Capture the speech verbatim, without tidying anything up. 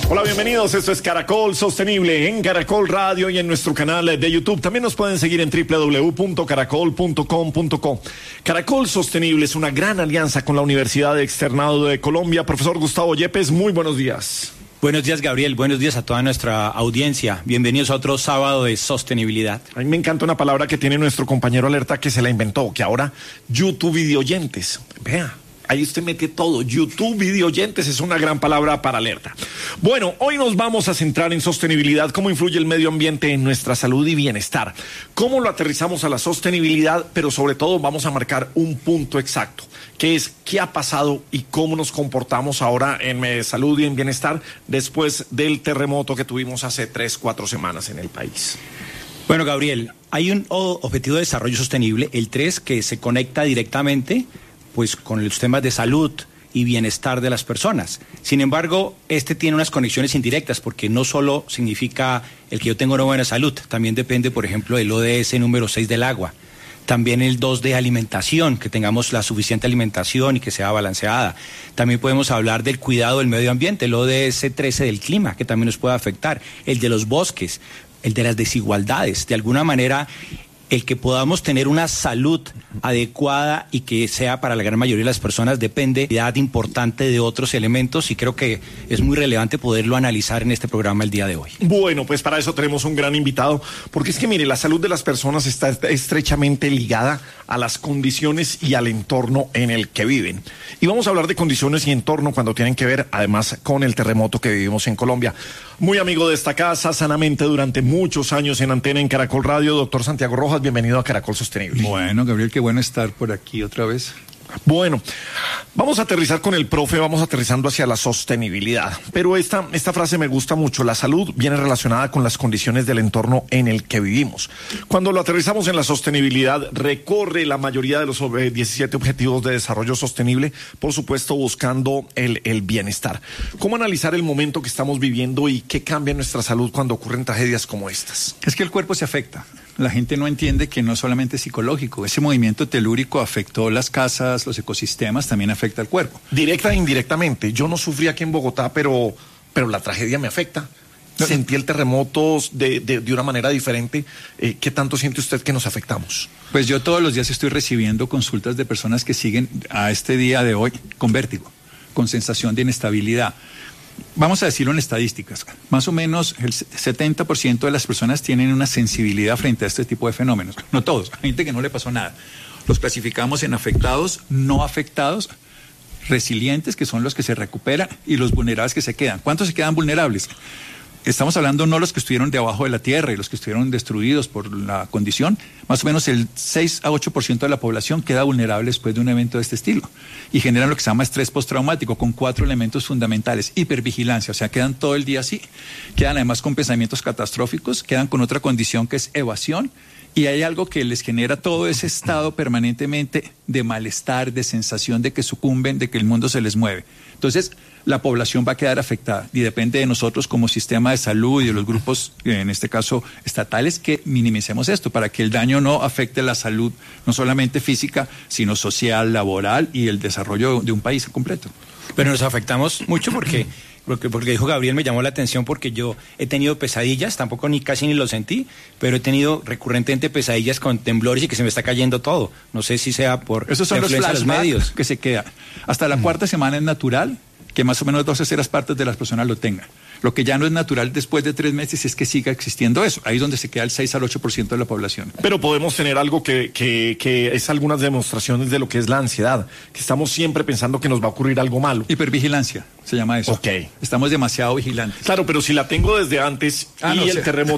Hola, bienvenidos. Esto es Caracol Sostenible en Caracol Radio y en nuestro canal de YouTube. También nos pueden seguir en doble u doble u doble u punto caracol punto com punto co. Caracol Sostenible es una gran alianza con la Universidad Externado de Colombia. Profesor Gustavo Yepes, muy buenos días. Buenos días, Gabriel. Buenos días a toda nuestra audiencia. Bienvenidos a otro sábado de sostenibilidad. A mí me encanta una palabra que tiene nuestro compañero Alerta que se la inventó, que ahora YouTube videoyentes. Vea. Ahí usted mete todo. YouTube videoyentes es una gran palabra para Alerta. Bueno, hoy nos vamos a centrar en sostenibilidad, cómo influye el medio ambiente en nuestra salud y bienestar, cómo lo aterrizamos a la sostenibilidad, pero sobre todo vamos a marcar un punto exacto, que es qué ha pasado y cómo nos comportamos ahora en eh, salud y en bienestar después del terremoto que tuvimos hace tres, cuatro semanas en el país. Bueno, Gabriel, hay un objetivo de desarrollo sostenible, el tres, que se conecta directamente pues con los temas de salud y bienestar de las personas. Sin embargo, este tiene unas conexiones indirectas porque no solo significa el que yo tenga una buena salud, también depende, por ejemplo, del O D S número seis del agua. También el dos de alimentación, que tengamos la suficiente alimentación y que sea balanceada. También podemos hablar del cuidado del medio ambiente, el O D S trece del clima, que también nos puede afectar, el de los bosques, el de las desigualdades. De alguna manera, el que podamos tener una salud adecuada y que sea para la gran mayoría de las personas depende de edad importante de otros elementos y creo que es muy relevante poderlo analizar en este programa el día de hoy. Bueno, pues para eso tenemos un gran invitado, porque es que mire, la salud de las personas está estrechamente ligada a las condiciones y al entorno en el que viven. Y vamos a hablar de condiciones y entorno cuando tienen que ver además con el terremoto que vivimos en Colombia. Muy amigo de esta casa, sanamente durante muchos años en Antena en Caracol Radio, doctor Santiago Rojas, bienvenido a Caracol Sostenible. Bueno, Gabriel, qué bueno estar por aquí otra vez. Bueno, vamos a aterrizar con el profe, vamos aterrizando hacia la sostenibilidad, pero esta, esta frase me gusta mucho. La salud viene relacionada con las condiciones del entorno en el que vivimos. Cuando lo aterrizamos en la sostenibilidad, recorre la mayoría de los diecisiete objetivos de desarrollo sostenible, por supuesto buscando el, el bienestar. ¿Cómo analizar el momento que estamos viviendo y qué cambia en nuestra salud cuando ocurren tragedias como estas? Es que el cuerpo se afecta. La gente no entiende que no es solamente psicológico. Ese movimiento telúrico afectó las casas, los ecosistemas, también afecta al cuerpo. Directa e indirectamente. Yo no sufrí aquí en Bogotá, pero, pero la tragedia me afecta. No. Sentí el terremoto de, de, de una manera diferente. Eh, ¿Qué tanto siente usted que nos afectamos? Pues yo todos los días estoy recibiendo consultas de personas que siguen a este día de hoy con vértigo, con sensación de inestabilidad. Vamos a decirlo en estadísticas, más o menos el setenta por ciento de las personas tienen una sensibilidad frente a este tipo de fenómenos. No todos, hay gente que no le pasó nada. Los clasificamos en afectados, no afectados, resilientes, que son los que se recuperan, y los vulnerables que se quedan. ¿Cuántos se quedan vulnerables? Estamos hablando no los que estuvieron debajo de la tierra y los que estuvieron destruidos por la condición, más o menos el seis a ocho por ciento de la población queda vulnerable después de un evento de este estilo y generan lo que se llama estrés postraumático con cuatro elementos fundamentales: hipervigilancia, o sea, quedan todo el día así, quedan además con pensamientos catastróficos, quedan con otra condición que es evasión. Y hay algo que les genera todo ese estado permanentemente de malestar, de sensación de que sucumben, de que el mundo se les mueve. Entonces, la población va a quedar afectada y depende de nosotros como sistema de salud y de los grupos, en este caso estatales, que minimicemos esto para que el daño no afecte la salud, no solamente física, sino social, laboral y el desarrollo de un país completo. Pero nos afectamos mucho porque... Porque, porque dijo Gabriel, me llamó la atención porque yo he tenido pesadillas, tampoco ni casi ni lo sentí, pero he tenido recurrentemente pesadillas con temblores y que se me está cayendo todo. No sé si sea por esos son los flashbacks que se quedan. Hasta la mm. cuarta semana es natural que más o menos dos terceras partes de las personas lo tengan. Lo que ya no es natural después de tres meses es que siga existiendo eso. Ahí es donde se queda el seis al ocho por ciento de la población. Pero podemos tener algo que, que, que es algunas demostraciones de lo que es la ansiedad, que estamos siempre pensando que nos va a ocurrir algo malo. Hipervigilancia, se llama eso. Ok. Estamos demasiado vigilantes. Claro, pero si la tengo desde antes ah, y no, el o sea. terremoto